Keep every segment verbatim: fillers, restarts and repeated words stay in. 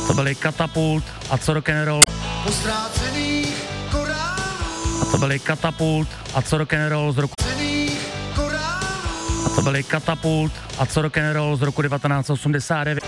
To byly Katapult a co rock'n'roll. Postrácených korálů. A to byly Katapult a co rock'n'roll z roku. A to byly Katapult a co rock'n'roll z roku devatenáct set osmdesát devět.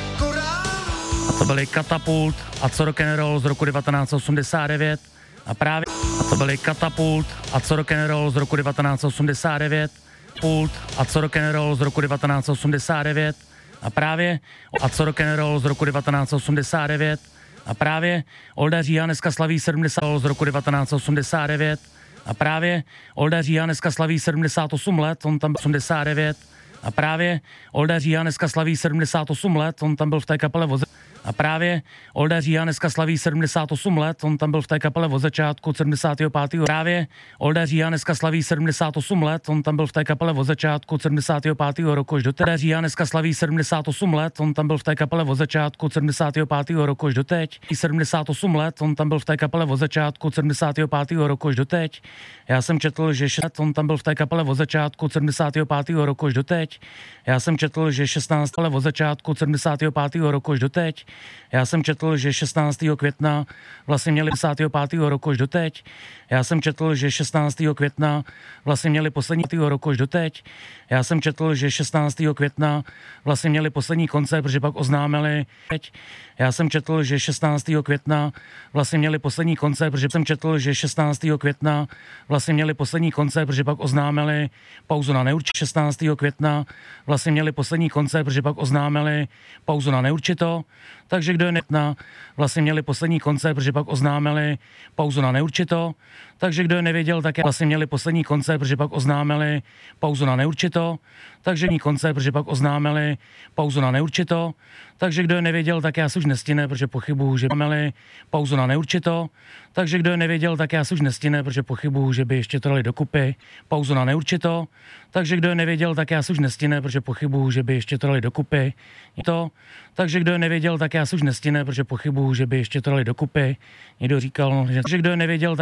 A to byly Katapult a co rock'n'roll z roku devatenáct set osmdesát devět. A právě a to byly Katapult a co rock'n'roll z roku devatenáct set osmdesát devět. Pult a co rock'n'roll z roku devatenáct set osmdesát devět. A právě a co rock'n'roll z roku devatenáct set osmdesát devět. A právě Olda Říha dneska slaví sedmdesát z roku devatenáct set osmdesát devět. A právě Olda Říha dneska slaví sedmdesát osm let, on tam byl osmdesát devět. A právě Olda Říha dneska slaví sedmdesát osm let, on tam byl v té kapele voze. A právě Olda Říha dneska slaví sedmdesát osm let, on tam byl v té kapele od začátku sedmdesátého pátého Právě Olda Říha dneska slaví sedmdesát osm let, on tam byl v té kapele od začátku sedmdesátého pátého roku až do teď. Olda Říha dneska slaví sedmdesát osm let, on tam byl v té kapele od začátku sedmdesátého pátého roku až do teď. sedmdesát osm let, on tam byl v té kapele od začátku sedmdesátého pátého roku až do teď. Já jsem četl, že šest let, on tam byl v té kapele od začátku sedmdesátého pátého roku až do teď. Já jsem četl, že šestnáct let od začátku sedmdesátého pátého roku až do teď. Já jsem četl, že šestnáctého května vlastně měli desátého pátého roku až do teď. Já jsem četl, že šestnáctého května vlastně měli poslední roku až do teď. Já jsem četl, že šestnáctého května vlastně měli poslední koncert, protože pak oznámili teď. Já jsem četl, že šestnáctého května vlastně měli poslední koncert, protože jsem četl, že šestnáctého května vlastně měli poslední koncert, protože pak oznámili pauzu na neurčito. šestnáctého května vlastně měli poslední koncert, protože pak oznámili pauzu na neurčito. Takže kdo je netna, vlastně měli poslední koncert, protože pak oznámili pauzu na neurčito. Takže kdo je nevěděl, tak vlastně měli poslední koncert, protože pak oznámili pauzu na neurčito. Takže koncert, protože pak oznámili pauzu na neurčito. Takže kdo je nevěděl, tak já si už nestihne, protože pochybuju, že měli pauzu na neurčito. Takže kdo je nevěděl, tak já si už nestihne, protože pochybuju, že by ještě to dali dokupy pauzu na neurčito. Takže kdo je nevěděl, tak já si už nestihne, protože pochybuju, že by ještě to dali dokupy. To. Takže kdo je nevěděl, tak já si už nestihne, protože pochybuju, že by ještě to dali dokupy. Někdo říkal, že kdo je nevěděl, tak